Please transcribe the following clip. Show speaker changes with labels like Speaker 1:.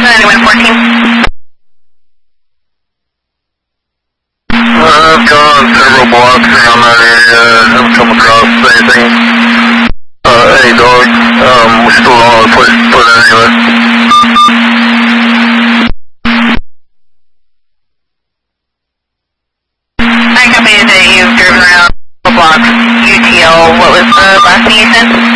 Speaker 1: 9114.
Speaker 2: I've gone several blocks around that area. Haven't come across anything. Any dog. We still don't have a place to put it anyway.
Speaker 1: I copy that you've driven around a couple blocks. UTL, what was the last thing you said?